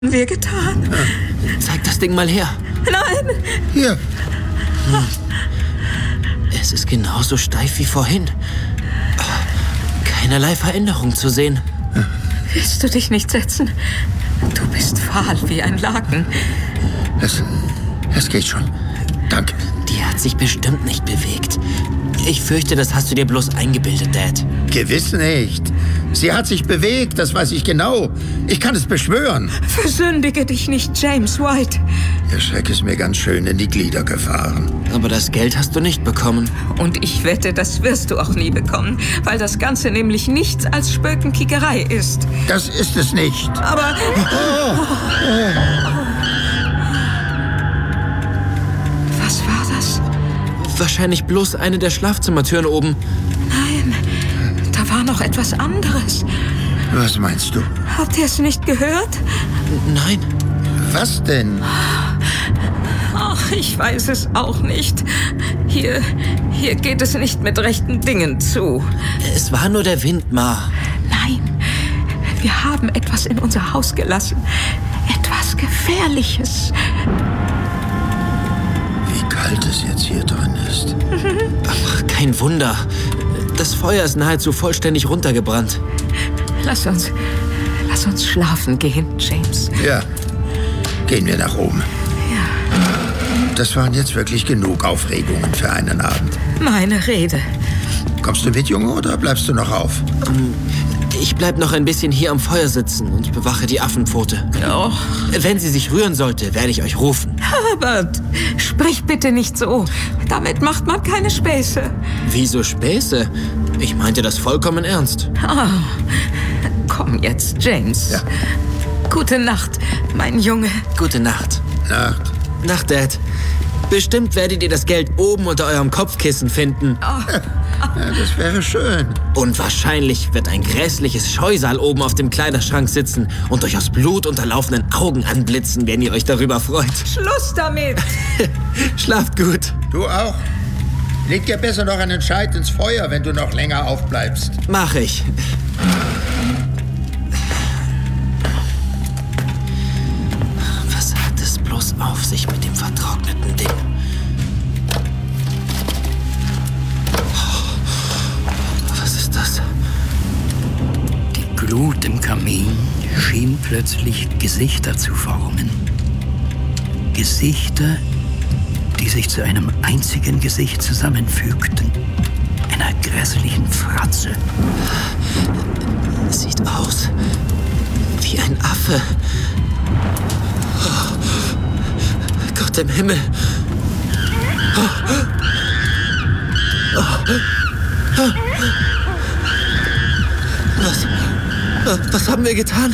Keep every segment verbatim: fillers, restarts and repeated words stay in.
wir getan? Ja. Zeig das Ding mal her. Nein! Hier. Hm. Es ist genauso steif wie vorhin. Keinerlei Veränderung zu sehen. Willst du dich nicht setzen? Du bist fahl wie ein Laken. Es, es geht schon. Danke. Die hat sich bestimmt nicht bewegt. Ich fürchte, das hast du dir bloß eingebildet, Dad. Gewiss nicht. Sie hat sich bewegt, das weiß ich genau. Ich kann es beschwören. Versündige dich nicht, James White. Der Schreck ist mir ganz schön in die Glieder gefahren. Aber das Geld hast du nicht bekommen. Und ich wette, das wirst du auch nie bekommen, weil das Ganze nämlich nichts als Spökenkickerei ist. Das ist es nicht. Aber... Oh. Oh. Was war das? Wahrscheinlich bloß eine der Schlafzimmertüren oben. Nein, da war noch etwas anderes. Was meinst du? Habt ihr es nicht gehört? Nein. Was denn? Ach, ich weiß es auch nicht. Hier, hier geht es nicht mit rechten Dingen zu. Es war nur der Wind, Ma. Nein, wir haben etwas in unser Haus gelassen. Etwas Gefährliches. Wie kalt es jetzt hier drin ist. Ach, kein Wunder. Das Feuer ist nahezu vollständig runtergebrannt. Lass uns, lass uns schlafen gehen, James. Ja, gehen wir nach oben. Ja. Das waren jetzt wirklich genug Aufregungen für einen Abend. Meine Rede. Kommst du mit, Junge, oder bleibst du noch auf? Um, ich bleib noch ein bisschen hier am Feuer sitzen und bewache die Affenpfote. Oh. Wenn sie sich rühren sollte, werde ich euch rufen. Herbert, sprich bitte nicht so. Damit macht man keine Späße. Wieso Späße? Ich meinte das vollkommen ernst. Oh. Komm jetzt, James. Ja. Gute Nacht, mein Junge. Gute Nacht. Nacht. Nacht, Dad. Bestimmt werdet ihr das Geld oben unter eurem Kopfkissen finden. Oh. Ja, das wäre schön. Und wahrscheinlich wird ein grässliches Scheusal oben auf dem Kleiderschrank sitzen und euch aus Blut unterlaufenden Augen anblitzen, wenn ihr euch darüber freut. Schluss damit! Schlaft gut. Du auch. Leg dir besser noch einen Scheit ins Feuer, wenn du noch länger aufbleibst. Mach ich. Was hat es bloß auf sich mit dem vertrockneten Ding? Was ist das? Die Glut im Kamin schien plötzlich Gesichter zu formen. Gesichter, die sich zu einem einzigen Gesicht zusammenfügten. Einer grässlichen Fratze. Sieht aus wie ein Affe. Oh, Gott im Himmel. Oh. Oh. Oh. Was, was haben wir getan?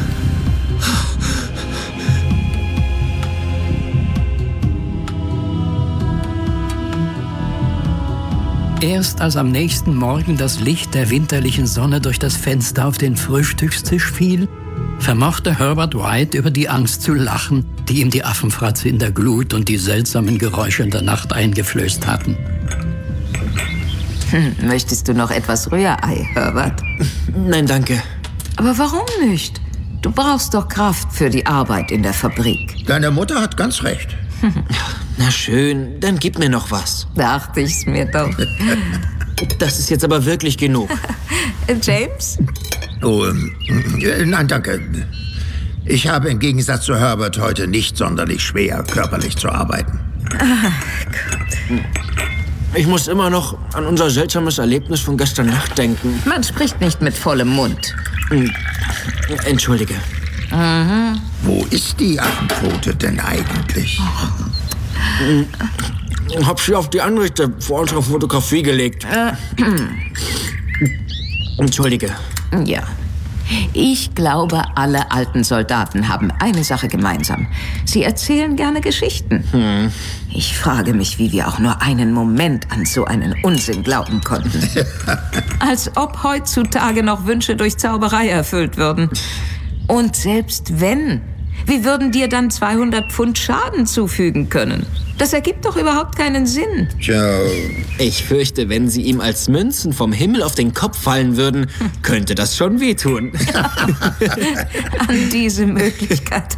Erst als am nächsten Morgen das Licht der winterlichen Sonne durch das Fenster auf den Frühstückstisch fiel, vermochte Herbert White über die Angst zu lachen, die ihm die Affenfratze in der Glut und die seltsamen Geräusche in der Nacht eingeflößt hatten. Hm, möchtest du noch etwas Rührei, Herbert? Nein, danke. Aber warum nicht? Du brauchst doch Kraft für die Arbeit in der Fabrik. Deine Mutter hat ganz recht. Na schön, dann gib mir noch was. Dachte ich's mir doch. Das ist jetzt aber wirklich genug. James? Oh, ähm, äh, nein, danke. Ich habe im Gegensatz zu Herbert heute nicht sonderlich schwer, körperlich zu arbeiten. Ah, Gott. Ich muss immer noch an unser seltsames Erlebnis von gestern Nacht denken. Man spricht nicht mit vollem Mund. Entschuldige. Mhm. Wo ist die Affenpfote denn eigentlich? Ich hab sie auf die Anrichte vor unserer Fotografie gelegt. Äh. Entschuldige. Ja. Ich glaube, alle alten Soldaten haben eine Sache gemeinsam. Sie erzählen gerne Geschichten. Hm. Ich frage mich, wie wir auch nur einen Moment an so einen Unsinn glauben konnten. Als ob heutzutage noch Wünsche durch Zauberei erfüllt würden. Und selbst wenn, Wie würden dir dann zweihundert Pfund Schaden zufügen können? Das ergibt doch überhaupt keinen Sinn. Tja, Ich fürchte, wenn sie ihm als Münzen vom Himmel auf den Kopf fallen würden, könnte das schon wehtun. An diese Möglichkeit